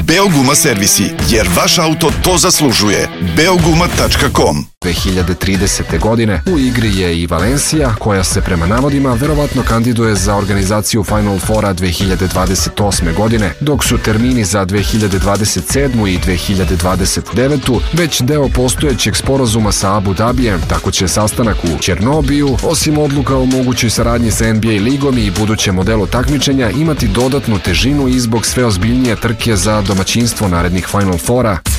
Beoguma servisi, jer vaš auto to zaslužuje. Beoguma.com. 2030. godine u igri je i Valencia, koja se prema navodima verovatno kandiduje za organizaciju Final Fora 2028. godine, dok su termini za 2027. i 2029. već deo postojećeg sporazuma sa Abu Dhabijem. Tako će sastanak u Ćernobiju, osim odluka o mogućoj saradnji sa NBA ligom i budućem modelu takmičenja, imati dodatnu težinu i zbog sve ozbiljnije trke za domaćinstvo narednih Final Fora.